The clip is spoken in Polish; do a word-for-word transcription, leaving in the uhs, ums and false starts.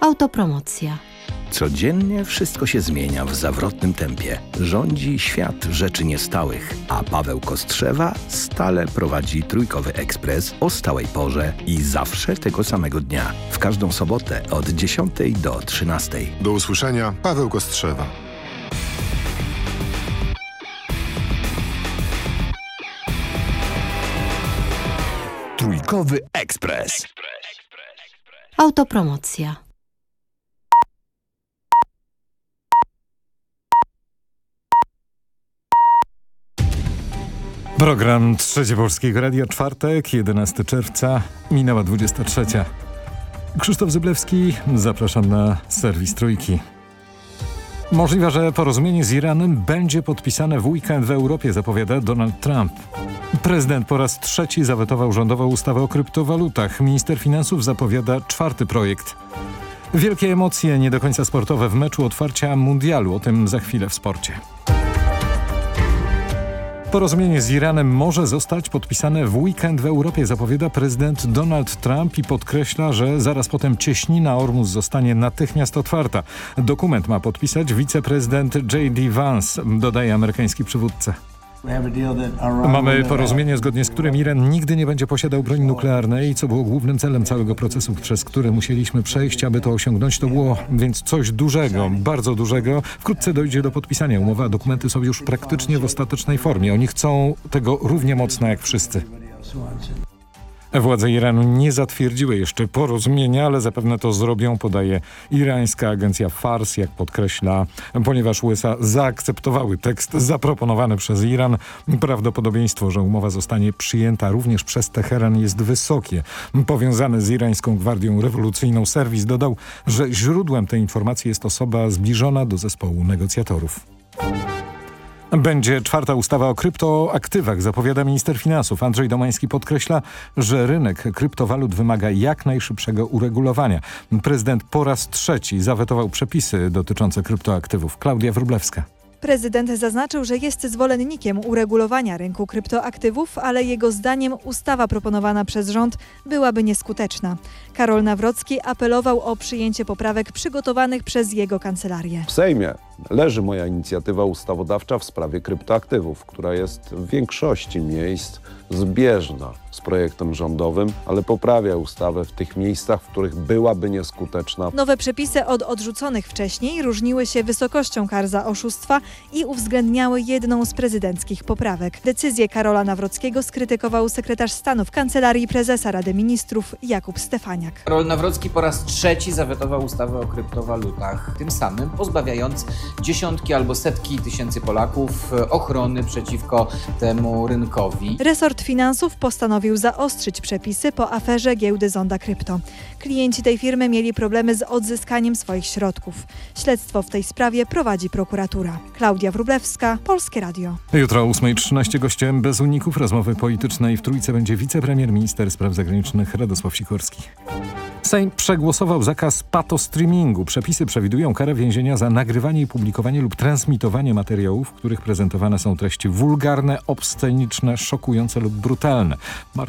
Autopromocja. Codziennie wszystko się zmienia w zawrotnym tempie. Rządzi świat rzeczy niestałych, a Paweł Kostrzewa stale prowadzi Trójkowy Ekspres o stałej porze i zawsze tego samego dnia. W każdą sobotę od dziesiątej do trzynastej. Do usłyszenia, Paweł Kostrzewa. Trójkowy Ekspres. Autopromocja. Program Trzecie Polskiego Radia, czwartek, jedenastego czerwca, minęła dwudziesta trzecia. Krzysztof Zyblewski, zapraszam na serwis Trójki. Możliwe, że porozumienie z Iranem będzie podpisane w weekend w Europie, zapowiada Donald Trump. Prezydent po raz trzeci zawetował rządową ustawę o kryptowalutach. Minister finansów zapowiada czwarty projekt. Wielkie emocje, nie do końca sportowe w meczu otwarcia mundialu. O tym za chwilę w sporcie. Porozumienie z Iranem może zostać podpisane w weekend w Europie, zapowiada prezydent Donald Trump i podkreśla, że zaraz potem cieśnina Ormus zostanie natychmiast otwarta. Dokument ma podpisać wiceprezydent J D Vance, dodaje amerykański przywódca. Mamy porozumienie, zgodnie z którym Iran nigdy nie będzie posiadał broni nuklearnej, co było głównym celem całego procesu, przez który musieliśmy przejść, aby to osiągnąć. To było więc coś dużego, bardzo dużego. Wkrótce dojdzie do podpisania umowy, a dokumenty są już praktycznie w ostatecznej formie. Oni chcą tego równie mocno jak wszyscy. Władze Iranu nie zatwierdziły jeszcze porozumienia, ale zapewne to zrobią, podaje irańska agencja Fars, jak podkreśla, ponieważ U S A zaakceptowały tekst zaproponowany przez Iran. Prawdopodobieństwo, że umowa zostanie przyjęta również przez Teheran jest wysokie. Powiązany z irańską Gwardią Rewolucyjną serwis dodał, że źródłem tej informacji jest osoba zbliżona do zespołu negocjatorów. Będzie czwarta ustawa o kryptoaktywach, zapowiada minister finansów. Andrzej Domański podkreśla, że rynek kryptowalut wymaga jak najszybszego uregulowania. Prezydent po raz trzeci zawetował przepisy dotyczące kryptoaktywów. Klaudia Wróblewska. Prezydent zaznaczył, że jest zwolennikiem uregulowania rynku kryptoaktywów, ale jego zdaniem ustawa proponowana przez rząd byłaby nieskuteczna. Karol Nawrocki apelował o przyjęcie poprawek przygotowanych przez jego kancelarię. W Sejmie leży moja inicjatywa ustawodawcza w sprawie kryptoaktywów, która jest w większości miejsc zbieżna z projektem rządowym, ale poprawia ustawę w tych miejscach, w których byłaby nieskuteczna. Nowe przepisy od odrzuconych wcześniej różniły się wysokością kar za oszustwa i uwzględniały jedną z prezydenckich poprawek. Decyzję Karola Nawrockiego skrytykował sekretarz stanu w Kancelarii Prezesa Rady Ministrów Jakub Stefaniak. Karol Nawrocki po raz trzeci zawetował ustawę o kryptowalutach, tym samym pozbawiając dziesiątki albo setki tysięcy Polaków ochrony przeciwko temu rynkowi. Resort Finansów postanowił zaostrzyć przepisy po aferze giełdy Zonda Krypto. Klienci tej firmy mieli problemy z odzyskaniem swoich środków. Śledztwo w tej sprawie prowadzi prokuratura. Klaudia Wróblewska, Polskie Radio. Jutro o ósma trzynaście gościem bez uników rozmowy politycznej w Trójce będzie wicepremier, minister spraw zagranicznych Radosław Sikorski. Sejm przegłosował zakaz patostreamingu. Przepisy przewidują karę więzienia za nagrywanie i publikowanie lub transmitowanie materiałów, w których prezentowane są treści wulgarne, obsceniczne, szokujące lub brutalne.